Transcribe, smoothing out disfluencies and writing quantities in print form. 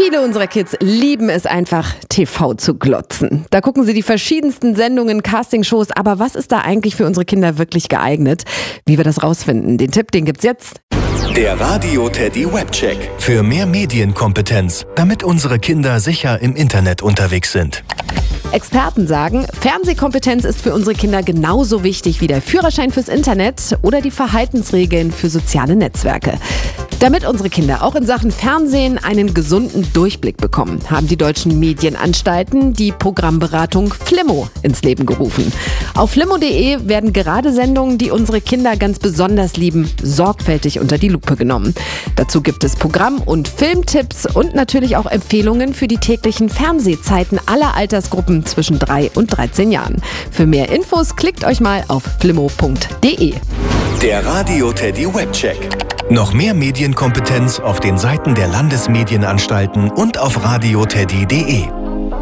Viele unserer Kids lieben es einfach, TV zu glotzen. Da gucken sie die verschiedensten Sendungen, Castingshows. Aber was ist da eigentlich für unsere Kinder wirklich geeignet? Wie wir das rausfinden, den Tipp, den gibt's jetzt. Der Radio Teddy Webcheck. Für mehr Medienkompetenz, damit unsere Kinder sicher im Internet unterwegs sind. Experten sagen, Fernsehkompetenz ist für unsere Kinder genauso wichtig wie der Führerschein fürs Internet oder die Verhaltensregeln für soziale Netzwerke. Damit unsere Kinder auch in Sachen Fernsehen einen gesunden Durchblick bekommen, haben die deutschen Medienanstalten die Programmberatung Flimmo ins Leben gerufen. Auf flimmo.de werden gerade Sendungen, die unsere Kinder ganz besonders lieben, sorgfältig unter die Lupe genommen. Dazu gibt es Programm- und Filmtipps und natürlich auch Empfehlungen für die täglichen Fernsehzeiten aller Altersgruppen zwischen 3 und 13 Jahren. Für mehr Infos klickt euch mal auf flimmo.de. Der Radio Teddy Webcheck. Noch mehr Medienkompetenz auf den Seiten der Landesmedienanstalten und auf radioteddy.de.